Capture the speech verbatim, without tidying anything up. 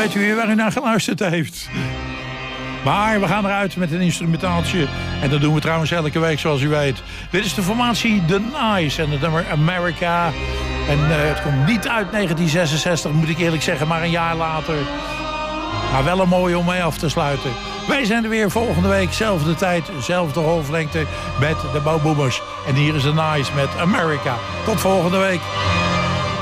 weet u weer waar u naar geluisterd heeft. Maar we gaan eruit met een instrumentaaltje. En dat doen we trouwens elke week, zoals u weet. Dit is de formatie The Nice en het nummer America. En uh, het komt niet uit negentien zesenzestig, moet ik eerlijk zeggen, maar een jaar later. Maar wel een mooie om mee af te sluiten. Wij zijn er weer volgende week, zelfde tijd, zelfde golflengte met de Bouwboomers. En hier is The Nice met America. Tot volgende week.